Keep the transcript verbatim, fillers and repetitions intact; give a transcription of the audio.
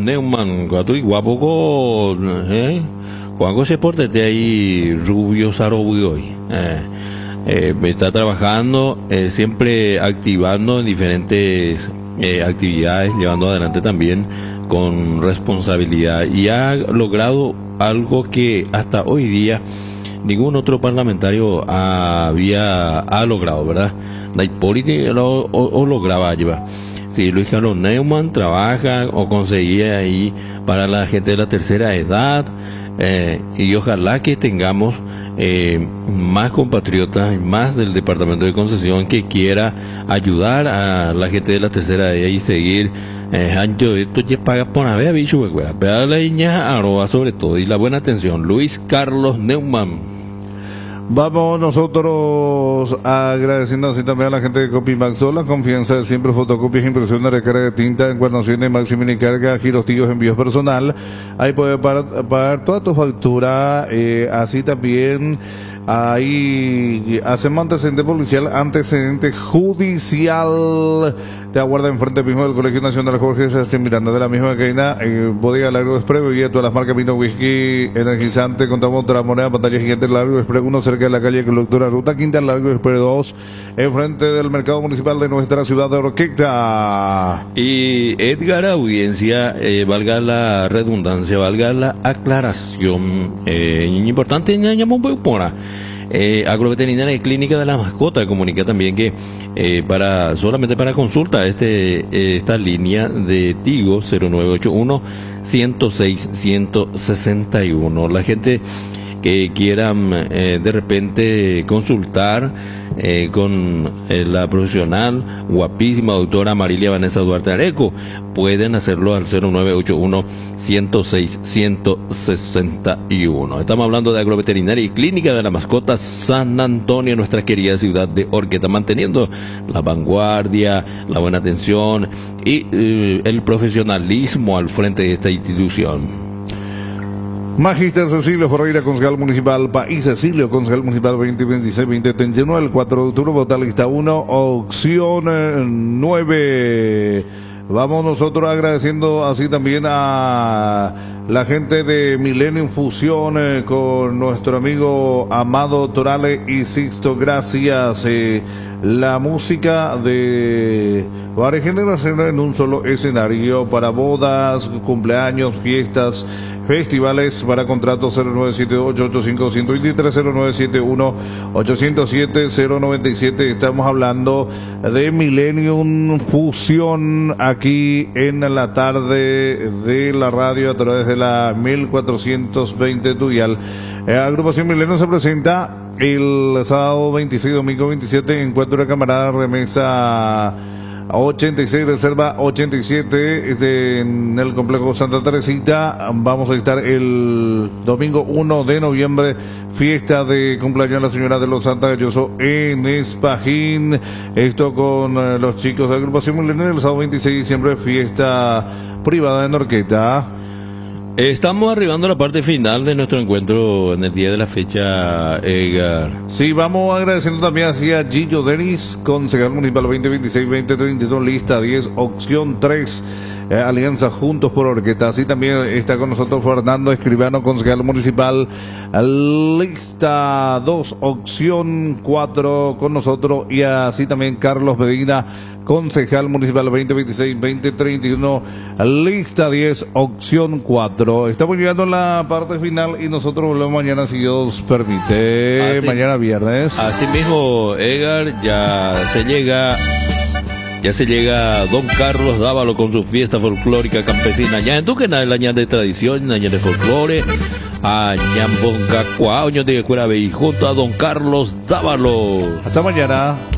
Neumann, cuatro y guapo con, eh, cuando se porte de ahí rubio sarobio hoy, eh, eh, está trabajando, eh, siempre activando en diferentes eh, actividades, llevando adelante también con responsabilidad y ha logrado algo que hasta hoy día ningún otro parlamentario había ha logrado, ¿verdad? La Hipólita lo o, o lograba llevar. Si Luis Carlos Neumann trabaja o conseguía ahí para la gente de la tercera edad, eh, y ojalá que tengamos eh, más compatriotas, más del departamento de concesión que quiera ayudar a la gente de la tercera edad y seguir eh, ancho esto ya paga por haber bicho huecuera, pero la niña arroba sobre todo y la buena atención. Luis Carlos Neumann. Vamos nosotros agradeciendo así también a la gente de Copimax, la confianza de siempre, fotocopias, impresiones, recarga de tinta, encuadernación de máxima y carga, giros, tíos, envíos personal. Ahí puedes pagar, pagar toda tu factura, eh, así también. Ahí hacemos antecedente policial, antecedente judicial. Te aguarda enfrente mismo del Colegio Nacional Jorge Sebastián Miranda, de la misma cadena, eh, bodega Largo Express, bebida todas las marcas, vino, whisky, energizante, contamos otra moneda, pantalla gigante, Largo Express uno, cerca de la calle Conductora Ruta Quinta, Largo Express dos, enfrente del mercado municipal de nuestra ciudad de Orquídea. Y Edgar, audiencia, eh, valga la redundancia, valga la aclaración, eh, importante, ñañamo pora. Eh, agroveterinaria y clínica de la mascota comunica también que eh, para solamente para consulta este eh, esta línea de Tigo cero nueve ocho uno, ciento seis, ciento sesenta y uno. La gente que quieran eh, de repente consultar eh, con eh, la profesional guapísima doctora Marilia Vanessa Duarte Areco, pueden hacerlo al cero nueve ocho uno, ciento seis, ciento sesenta y uno. Estamos hablando de agroveterinaria y clínica de la mascota San Antonio, nuestra querida ciudad de Orquídea, manteniendo la vanguardia, la buena atención y eh, el profesionalismo al frente de esta institución. Magister Cecilio Ferreira, concejal municipal País Cecilio, concejal municipal veinte veintiséis veinte treinta y uno, el cuatro de octubre, vota lista uno, opción nueve. Vamos nosotros agradeciendo así también a la gente de Millennium Fusión eh, con nuestro amigo Amado Torale y Sixto, gracias. Eh, la música de varias generaciones en un solo escenario para bodas, cumpleaños, fiestas, festivales. Para contratos cero nueve siete ocho, ocho cinco uno dos tres, cero nueve siete uno, ocho cero siete, cero nueve siete. Estamos hablando de Millennium Fusión aquí en la tarde de la radio a través de la mil cuatrocientos veinte Tuyal. Eh, Agrupación Millennium se presenta el sábado veintiséis, domingo veintisiete, encuentro de camarada, remesa ochenta y seis, reserva ochenta y siete, este, en el complejo Santa Teresita. Vamos a estar el domingo uno de noviembre, fiesta de cumpleaños de la señora de los Santa Galloso en Espajín. Esto con eh, los chicos de Agrupación Millennium. El sábado veintiséis de diciembre, fiesta privada en Orquídea. Estamos arribando a la parte final de nuestro encuentro en el día de la fecha, Edgar. Sí, vamos agradeciendo también hacia Gillo Denis, concejal municipal veinte veintiséis veinte treinta y dos, lista diez, opción tres, eh, Alianza Juntos por Orquídea. Así también está con nosotros Fernando Escribano, concejal municipal, lista dos, opción cuatro con nosotros, y así también Carlos Medina, concejal municipal veinte veintiséis veinte treinta y uno, lista diez, opción cuatro. Estamos llegando a la parte final y nosotros volvemos mañana si Dios permite. Así, mañana viernes. Así mismo, Edgar, ya se llega, ya se llega Don Carlos Dávalo con su fiesta folclórica campesina. Ya en tu que nada, el año de tradición, año de folclore, a Ñambonga Cuau, año de Cuera junto a Don Carlos Dávalo. Hasta mañana.